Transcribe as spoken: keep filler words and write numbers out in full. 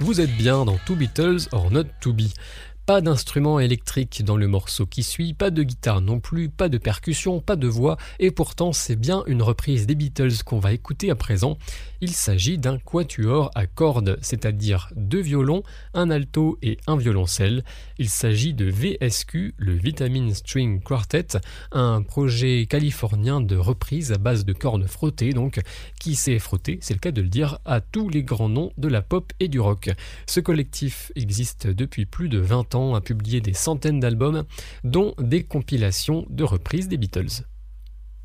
Vous êtes bien dans Two Beatles or Not To Be. Pas d'instrument électrique dans le morceau qui suit, pas de guitare non plus, pas de percussion, pas de voix, et pourtant c'est bien une reprise des Beatles qu'on va écouter à présent. Il s'agit d'un quatuor à cordes, c'est-à-dire deux violons, un alto et un violoncelle. Il s'agit de V S Q, le Vitamin String Quartet, un projet californien de reprise à base de cordes frottées, donc, qui s'est frotté, c'est le cas de le dire, à tous les grands noms de la pop et du rock. Ce collectif existe depuis plus de vingt ans, a publié des centaines d'albums, dont des compilations de reprises des Beatles.